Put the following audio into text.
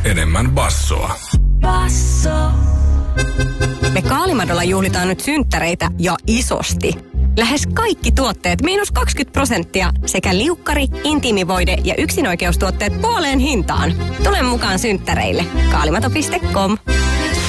enemmän bassoa. Basso. Me Kaalimadolla juhlitaan nyt synttäreitä ja isosti. Lähes kaikki tuotteet -20% sekä liukkari, intiimivoide ja yksinoikeustuotteet puoleen hintaan. Tule mukaan synttäreille. Kaalimado.com.